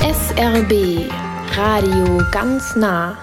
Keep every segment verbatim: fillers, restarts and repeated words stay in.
S R B Radio ganz nah.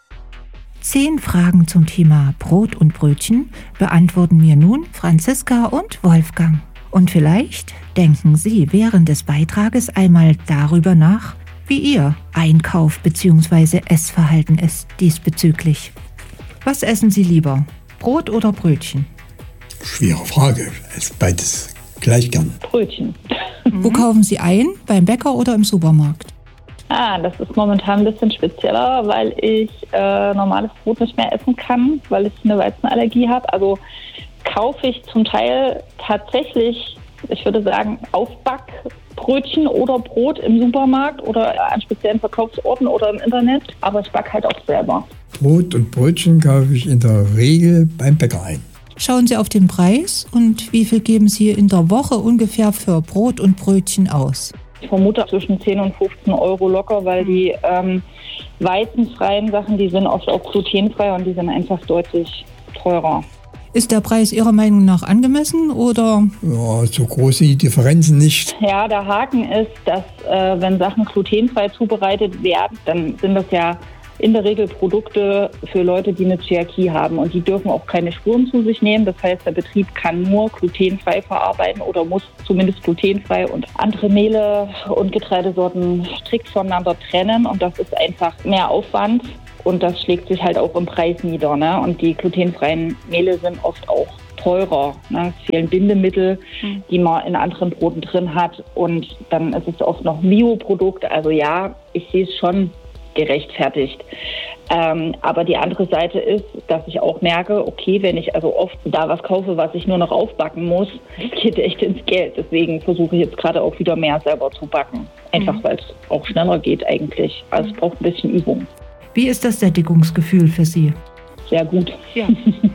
Zehn Fragen zum Thema Brot und Brötchen beantworten mir nun Franziska und Wolfgang. Und vielleicht denken Sie während des Beitrages einmal darüber nach, wie Ihr Einkauf- bzw. Essverhalten ist diesbezüglich. Was essen Sie lieber, Brot oder Brötchen? Schwere Frage, es ist beides gleich gern. Brötchen. Mhm. Wo kaufen Sie ein, beim Bäcker oder im Supermarkt? Ah, das ist momentan ein bisschen spezieller, weil ich äh, normales Brot nicht mehr essen kann, weil ich eine Weizenallergie habe. Also kaufe ich zum Teil tatsächlich, ich würde sagen, Aufbackbrötchen oder Brot im Supermarkt oder an speziellen Verkaufsorten oder im Internet. Aber ich backe halt auch selber. Brot und Brötchen kaufe ich in der Regel beim Bäcker ein. Schauen Sie auf den Preis und wie viel geben Sie in der Woche ungefähr für Brot und Brötchen aus? Ich vermute zwischen zehn und fünfzehn Euro locker, weil die ähm, weizenfreien Sachen, die sind oft auch glutenfrei und die sind einfach deutlich teurer. Ist der Preis Ihrer Meinung nach angemessen oder? Ja, so groß sind die Differenzen nicht. Ja, der Haken ist, dass äh, wenn Sachen glutenfrei zubereitet werden, dann sind das ja in der Regel Produkte für Leute, die eine Zöliakie haben und die dürfen auch keine Spuren zu sich nehmen. Das heißt, der Betrieb kann nur glutenfrei verarbeiten oder muss zumindest glutenfrei und andere Mehle und Getreidesorten strikt voneinander trennen und das ist einfach mehr Aufwand und das schlägt sich halt auch im Preis nieder. Ne? Und die glutenfreien Mehle sind oft auch teurer. Ne? Es fehlen Bindemittel, mhm. die man in anderen Broten drin hat und dann ist es oft noch ein Bioprodukt. Also ja, ich sehe es schon gerechtfertigt. Ähm, aber die andere Seite ist, dass ich auch merke, okay, wenn ich also oft da was kaufe, was ich nur noch aufbacken muss, das geht echt ins Geld. Deswegen versuche ich jetzt gerade auch wieder mehr selber zu backen. Einfach mhm. weil es auch schneller geht eigentlich. Also es braucht ein bisschen Übung. Wie ist das Sättigungsgefühl für Sie? Sehr gut. Ja.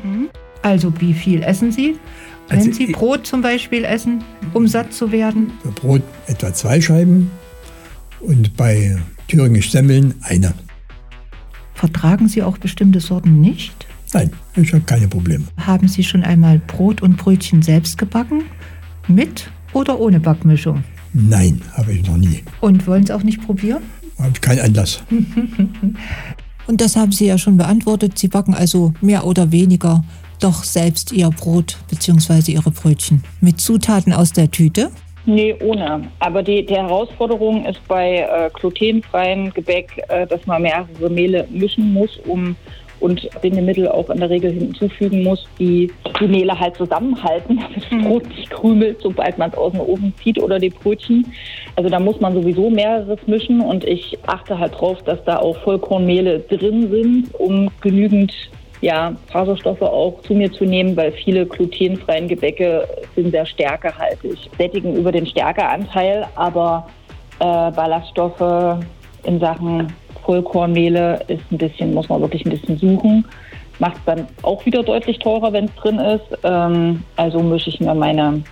Also wie viel essen Sie? Wenn Also Sie Brot zum Beispiel essen, um satt zu werden? Für Brot etwa zwei Scheiben und bei Thüringisch Semmeln eine. Vertragen Sie auch bestimmte Sorten nicht? Nein, ich habe keine Probleme. Haben Sie schon einmal Brot und Brötchen selbst gebacken? Mit oder ohne Backmischung? Nein, habe ich noch nie. Und wollen Sie auch nicht probieren? Habe ich keinen Anlass. Und das haben Sie ja schon beantwortet. Sie backen also mehr oder weniger doch selbst Ihr Brot bzw. Ihre Brötchen. Mit Zutaten aus der Tüte? Nee, ohne. Aber die, die Herausforderung ist bei äh, glutenfreien Gebäck, äh, dass man mehrere Mehle mischen muss, um und Bindemittel auch in der Regel hinzufügen muss, die die Mehle halt zusammenhalten, damit das Brot nicht krümelt, sobald man es aus dem Ofen zieht oder die Brötchen. Also da muss man sowieso mehreres mischen und ich achte halt drauf, dass da auch Vollkornmehle drin sind, um genügend ja, Faserstoffe auch zu mir zu nehmen, weil viele glutenfreien Gebäcke sind sehr stärkehaltig. Sättigen über den Stärkeanteil, aber äh, Ballaststoffe in Sachen Vollkornmehle ist ein bisschen, muss man wirklich ein bisschen suchen. Macht es dann auch wieder deutlich teurer, wenn es drin ist. Ähm, also mische ich mir meine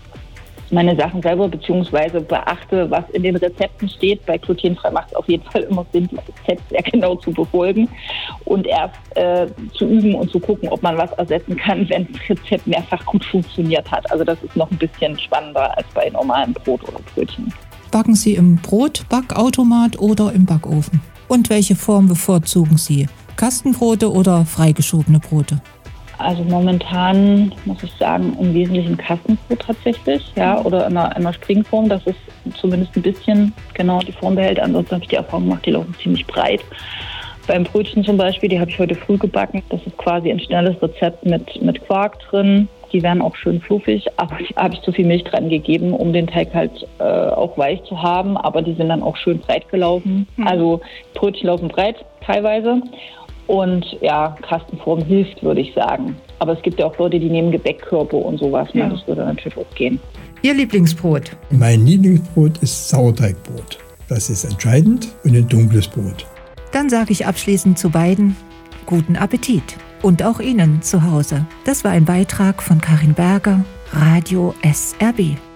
meine Sachen selber, beziehungsweise beachte, was in den Rezepten steht. Bei glutenfrei macht es auf jeden Fall immer Sinn, das Rezept sehr genau zu befolgen und erst äh, zu üben und zu gucken, ob man was ersetzen kann, wenn das Rezept mehrfach gut funktioniert hat. Also das ist noch ein bisschen spannender als bei normalem Brot oder Brötchen. Backen Sie im Brotbackautomat oder im Backofen? Und welche Form bevorzugen Sie? Kastenbrote oder freigeschobene Brote? Also momentan muss ich sagen, im Wesentlichen Kastenbrot tatsächlich, ja, oder in einer, in einer Springform, dass es zumindest ein bisschen genau die Form behält. Ansonsten habe ich die Erfahrung gemacht, die laufen ziemlich breit. Beim Brötchen zum Beispiel, die habe ich heute früh gebacken. Das ist quasi ein schnelles Rezept mit, mit Quark drin. Die werden auch schön fluffig, aber da habe ich zu viel Milch dran gegeben, um den Teig halt äh, auch weich zu haben. Aber die sind dann auch schön breit gelaufen. Mhm. Also Brötchen laufen breit teilweise. Und ja, Kastenform hilft, würde ich sagen. Aber es gibt ja auch Leute, die nehmen Gebäckkörper und sowas. Ja. Ne? Das würde natürlich auch gehen. Ihr Lieblingsbrot? Mein Lieblingsbrot ist Sauerteigbrot. Das ist entscheidend und ein dunkles Brot. Dann sage ich abschließend zu beiden guten Appetit. Und auch Ihnen zu Hause. Das war ein Beitrag von Karin Berger, Radio S R B.